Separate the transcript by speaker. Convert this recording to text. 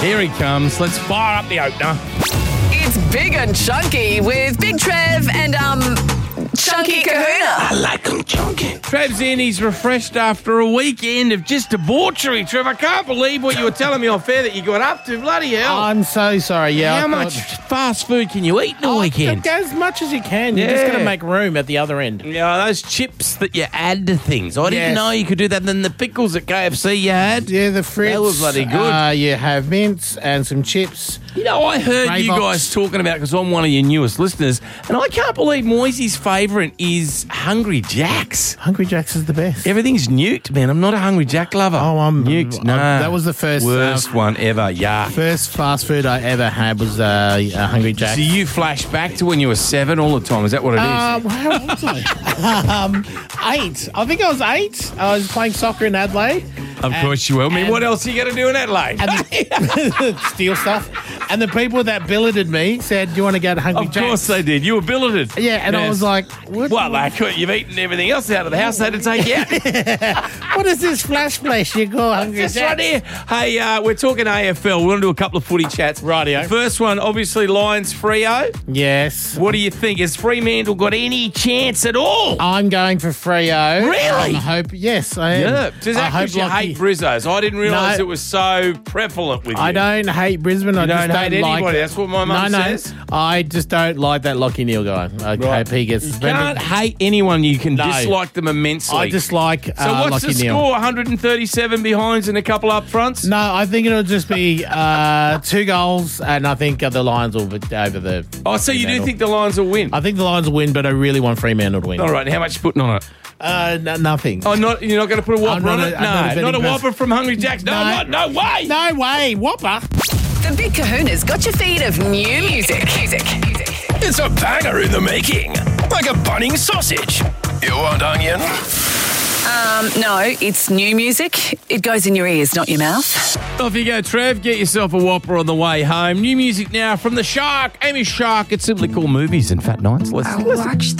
Speaker 1: Here he comes. Let's fire up the opener.
Speaker 2: It's Big and Chunky with Big Trev and Chunky Kahuna.
Speaker 3: I like them chunky.
Speaker 1: Trev's in. He's refreshed after a weekend of just debauchery. Trev, I can't believe what you were telling me off air that you got up to. Bloody hell.
Speaker 4: I'm so sorry. Yeah.
Speaker 1: How much fast food can you eat in a weekend?
Speaker 4: As much as you can. You're just going to make room at the other end.
Speaker 1: Yeah, those chips that you add to things. I didn't know you could do that. And then the pickles at KFC you had.
Speaker 4: Yeah, the Fritz.
Speaker 1: They were bloody good.
Speaker 4: You have mince and some chips.
Speaker 1: You know, I heard
Speaker 4: Grey
Speaker 1: you
Speaker 4: Box.
Speaker 1: guys talking about, because I'm one of your newest listeners, and I can't believe Moisey's favourite is Hungry Jack's.
Speaker 4: Hungry Jack's is the best.
Speaker 1: Everything's nuked, man. I'm not a Hungry Jack lover.
Speaker 4: Oh, I'm
Speaker 1: nuked. No,
Speaker 4: that was the first
Speaker 1: worst one ever. Yeah.
Speaker 4: First fast food I ever had was Hungry Jack's.
Speaker 1: So you flash back to when you were 7 all the time. Is that what it is?
Speaker 4: How old was I? 8. I think I was 8. I was playing soccer in Adelaide.
Speaker 1: Of course you will. I mean, what else are you going to do in Adelaide?
Speaker 4: Steal stuff. And the people that billeted me said, do you want to go to Hungry Jack's?
Speaker 1: Of course they did. You were billeted.
Speaker 4: Yeah, and I was like, what?
Speaker 1: Well, you've eaten everything else out of the house. They had to take you out.
Speaker 4: What is this flash place you call Hungry
Speaker 1: Just
Speaker 4: Jack's?
Speaker 1: right here. Hey, we're talking AFL. We want to do a couple of footy chats.
Speaker 4: Rightio.
Speaker 1: First one, obviously, Lions Freo.
Speaker 4: Yes.
Speaker 1: What do you think? Has Fremantle got any chance at all?
Speaker 4: I'm going for Freo.
Speaker 1: Really?
Speaker 4: I hope, yes, I am.
Speaker 1: Yeah. Does
Speaker 4: I
Speaker 1: that
Speaker 4: hope
Speaker 1: because you
Speaker 4: Lockie-
Speaker 1: hate Brizzos? I didn't realise
Speaker 4: No.
Speaker 1: it was so prevalent with you.
Speaker 4: I don't hate Brisbane. I
Speaker 1: don't
Speaker 4: just
Speaker 1: hate
Speaker 4: don't like
Speaker 1: anybody. That's what my mum says.
Speaker 4: I just don't like that Lockie Neal guy. I hope he gets
Speaker 1: You
Speaker 4: suspended.
Speaker 1: can't hate anyone. You can
Speaker 4: No.
Speaker 1: dislike them immensely.
Speaker 4: I dislike
Speaker 1: So what's
Speaker 4: Lockie
Speaker 1: the
Speaker 4: Neal.
Speaker 1: score? 137 behinds and a couple up fronts?
Speaker 4: No, I think it'll just be 2 goals, and I think the Lions will be over the.
Speaker 1: Oh, so you do
Speaker 4: Fremantle.
Speaker 1: think the Lions will win?
Speaker 4: I think the Lions will win, but I really want Fremantle to win.
Speaker 1: All right, how much you putting on it?
Speaker 4: Nothing.
Speaker 1: Oh, you're not going to put a Whopper on it?
Speaker 4: I'm not a
Speaker 1: No, not a
Speaker 4: betting
Speaker 1: Whopper from Hungry Jack's. No, no way!
Speaker 4: No way, Whopper.
Speaker 2: The Big Kahuna's got your feed of new music.
Speaker 3: It's a banger in the making. Like a Bunnings sausage. You want onion?
Speaker 2: No, it's new music. It goes in your ears, not your mouth.
Speaker 1: Off you go, Trev. Get yourself a Whopper on the way home. New music now from the Shark, Amy Shark. It's simply called Movies and Fat Nights. Let's
Speaker 5: Watch